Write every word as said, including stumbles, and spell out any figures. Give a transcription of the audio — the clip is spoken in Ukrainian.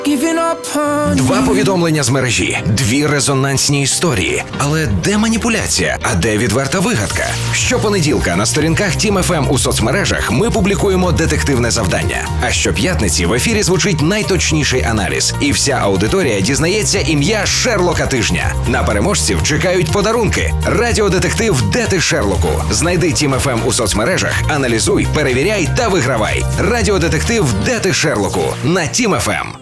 Два повідомлення з мережі, дві резонансні історії. Але де маніпуляція, а де відверта вигадка? Щопонеділка на сторінках Тім еф ем у соцмережах ми публікуємо детективне завдання. А щоп'ятниці в ефірі звучить найточніший аналіз. І вся аудиторія дізнається ім'я Шерлока тижня. На переможців чекають подарунки. Радіодетектив «Де ти, Шерлоку?» Знайди Тім еф ем у соцмережах, аналізуй, перевіряй та вигравай. Радіодетектив «Де ти, Шерлоку?» на Тім еф ем.